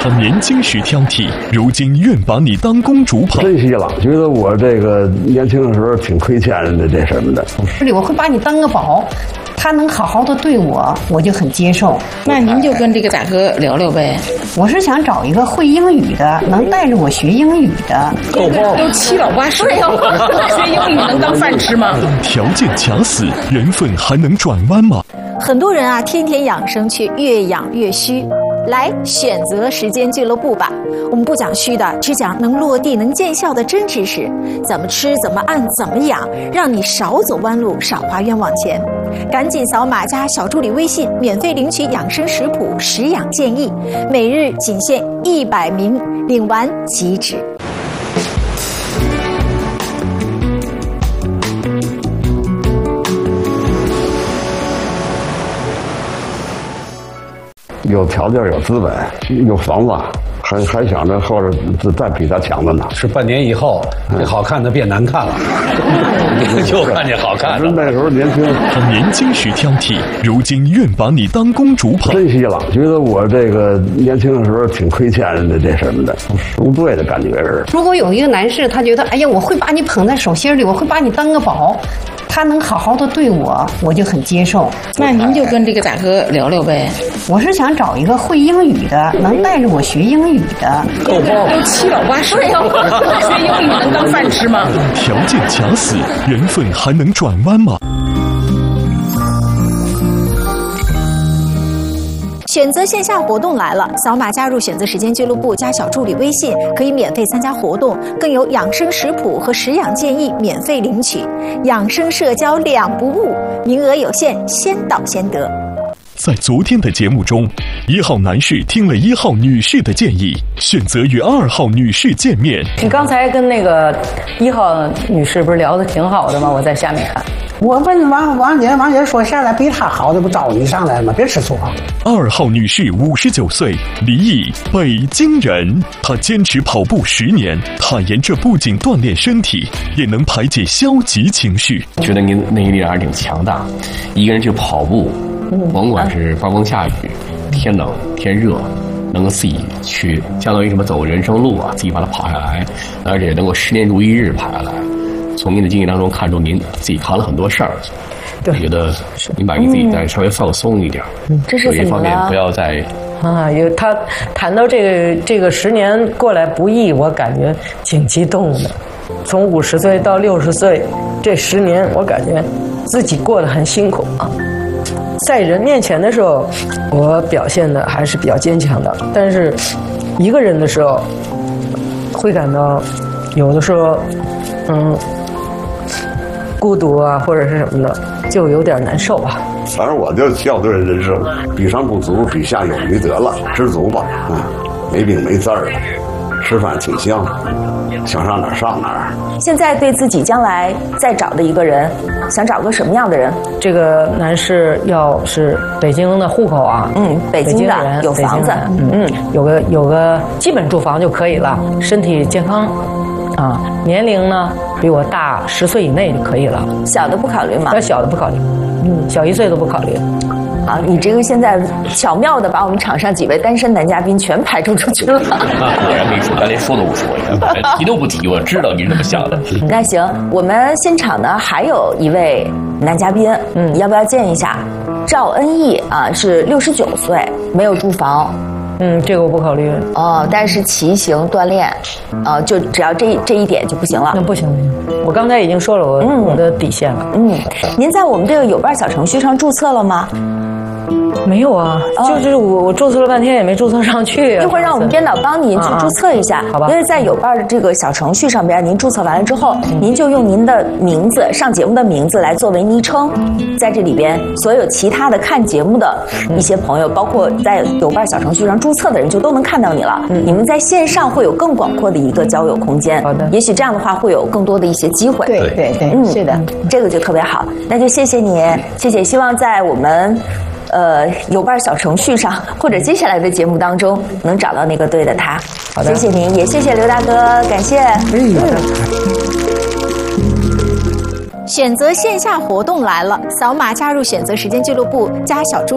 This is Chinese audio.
他年轻时挑剔，如今愿把你当公主捧。 珍惜了，觉得我这个年轻的时候挺亏欠的这什么的。 我会把你当个宝。他能好好的对我，我就很接受。 那您就跟这个大哥聊聊呗。 我是想找一个会英语的，能带着我学英语的。 都7老8十了，学英语能当饭吃吗？ 条件卡死，缘分还能转弯吗？ 很多人啊，天天养生却越养越虚。来选择时间俱乐部吧，我们不讲虚的，只讲能落地能见效的真知识，怎么吃怎么按怎么养，让你少走弯路少花冤枉钱。赶紧扫码加小助理微信，免费领取养生食谱食养建议，每日仅限100名，领完即止。 有条件有资本有房子，还想着后边再比他强的呢。 是半年以后，这好看的变难看了，就看见好看的。 那时候年轻， 他年轻时挑剔，如今愿把你当公主捧。 珍惜了，觉得我这个年轻的时候挺亏欠的这什么的，赎罪的感觉是。 如果有一个男士，他觉得哎呀，我会把你捧在手心里，我会把你当个宝。他能好好的对我，我就很接受。 那您就跟这个大哥聊聊呗。 我是想找一个会英语的，能带着我学英语的。 都7老8十了，学英语能当饭吃吗？ 条件卡死，缘分还能转弯吗？ 选择线下活动来了，扫码加入选择时间俱乐部，加小助理微信，可以免费参加活动，更有养生食谱和食养建议免费领取。养生社交两不误，名额有限，先到先得。 在昨天的节目中，1号男士听了1号女士的建议，选择与2号女士见面。 你刚才跟那个1号女士不是聊得挺好的吗？我在下面看。 我问王姐说现在比她好的不招你上来吗？别吃醋啊。 2号女士59岁，离异，北京人。她坚持跑步10年，坦言这不仅锻炼身体，也能排解消极情绪。 觉得您内力还是挺强大，一个人去跑步，甭管是刮风下雨、天冷天热，能够自己去相当于什么走人生路啊，自己把它跑下来，而且能够10年如一日跑下来。从您的经历当中看出您自己扛了很多事儿，我觉得您把自己再稍微放松一点， 这是有一方面不要再有他谈到这个10年过来不易，我感觉挺激动的。从50岁到60岁这10年，我感觉自己过得很辛苦啊。在人面前的时候，我表现的还是比较坚强的，但是一个人的时候，会感到有的时候，孤独啊，或者是什么的，就有点难受吧。 反正我就校对人生，比上不足，比下有余得了，知足吧，没病没灾的，吃饭挺香，想上哪儿上哪儿。 现在对自己将来再找的一个人，想找个什么样的人？ 这个男士要是北京的户口啊， 北京的有房子， 有个基本住房就可以了，身体健康。年龄呢比我大10岁以内就可以了。 小的不考虑吗？ 小的不考虑，小1岁都不考虑。 好，你这个现在巧妙的把我们场上几位单身男嘉宾全排除出去了。 果然没说，咱连说都不说，提都不提，我知道你是这么想的。 那行，我们现场呢还有一位男嘉宾，要不要见一下？赵恩义啊，是69岁，没有住房。 这个我不考虑。 但是骑行锻炼，就只要这一点就不行了。 那不行，我刚才已经说了我的底线了。 您在我们这个有伴小程序上注册了吗？ 没有啊，就是我注册了半天也没注册上去。 一会儿让我们编导帮您去注册一下， 好吧？ 因为在有伴的这个小程序上边，您注册完了之后，您就用您的名字上节目的名字来作为昵称，在这里边所有其他的看节目的一些朋友，包括在有伴小程序上注册的人，就都能看到你了。你们在线上会有更广阔的一个交友空间。 好的， 也许这样的话会有更多的一些机会。 对，是的， 这个就特别好。那就谢谢你，谢谢。希望在我们有伴小程序上，或者接下来的节目当中，能找到那个对的他。 好的， 谢谢您，也谢谢刘大哥，感谢。 选择线下活动来了，扫码加入选择时间俱乐部，加小助